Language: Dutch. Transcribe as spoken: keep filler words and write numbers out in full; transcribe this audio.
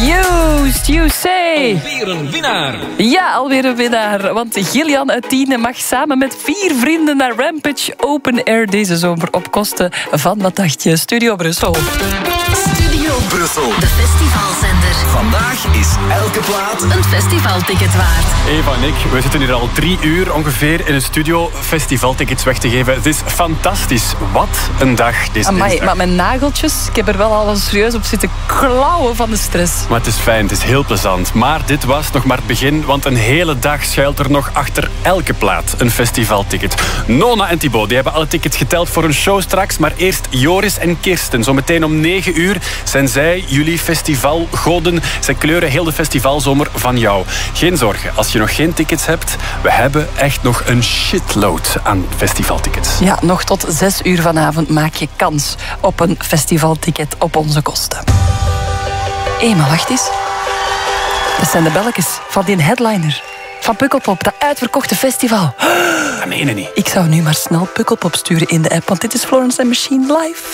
Used You Say. Alweer een winnaar. Ja, alweer een winnaar. Want Gillian uit Tiene mag samen met vier vrienden naar Rampage Open Air deze zomer op kosten van, wat dacht je, Studio Brussel. Studio Brussel, de festivalzender. Vandaag is elke plaat een festivalticket waard. Eva en ik, we zitten hier al drie uur ongeveer in een studio festivaltickets weg te geven. Het is fantastisch. Wat een dag deze Amai, dinsdag. maar mijn nageltjes, ik heb er wel al serieus op zitten klauwen van de stress. Maar het is fijn, het is heel plezant. Maar dit was nog maar het begin, want een hele dag schuilt er nog achter elke plaat een festivalticket. Nona en Thibaut, die hebben alle tickets geteld voor een show straks. Maar eerst Joris en Kirsten. Zometeen om negen uur zijn zij jullie festivalgoden. Zij kleuren heel de festivalzomer van jou. Geen zorgen, als je nog geen tickets hebt, we hebben echt nog een shitload aan festivaltickets. Ja, nog tot zes uur vanavond maak je kans op een festivalticket op onze kosten. Hé, maar wacht eens. Dat zijn de belletjes van die headliner. Van Pukkelpop, dat uitverkochte festival. Dat meen je niet. Ik zou nu maar snel Pukkelpop sturen in de app, want dit is Florence and Machine live.